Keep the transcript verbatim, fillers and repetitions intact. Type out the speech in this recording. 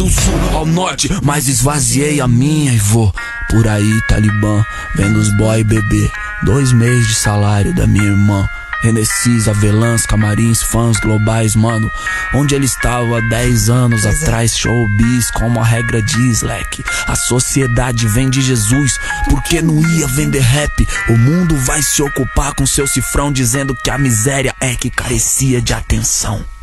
do sul ao norte, mas esvaziei a minha e vou por aí, Talibã, vendo os boy beber dois meses de salário da minha irmã. Renessis, avelãs, camarins, fãs globais, mano. Onde ele estava há dez anos pois atrás, é. Showbiz, como a regra diz, leque. A sociedade vende Jesus, porque não ia vender rap. O mundo vai se ocupar com seu cifrão, dizendo que a miséria é que carecia de atenção.